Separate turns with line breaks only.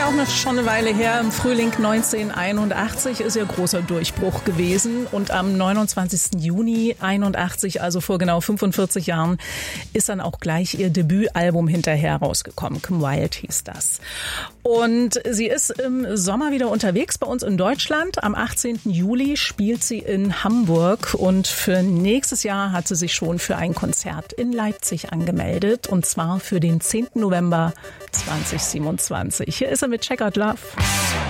auch schon eine Weile her. Im Frühling 1981 ist ihr großer Durchbruch gewesen. Und am 29. Juni 81, also vor genau 45 Jahren, ist dann auch gleich ihr Debütalbum hinterher rausgekommen. Come Wild hieß das. Und sie ist im Sommer wieder unterwegs bei uns in Deutschland. Am 18. Juli spielt sie in Hamburg. Und für nächstes Jahr hat sie sich schon für ein Konzert in Leipzig angemeldet. Und zwar für den 10. November 2027. Hier ist er mit Check Out Love.